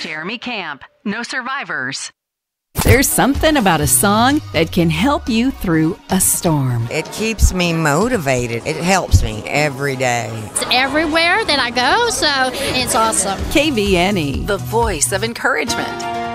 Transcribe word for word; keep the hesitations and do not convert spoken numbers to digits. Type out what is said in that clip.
Jeremy Camp. No survivors. There's something about a song that can help you through a storm. It keeps me motivated. It helps me every day. It's everywhere that I go, so it's awesome. K V N E, The voice of encouragement.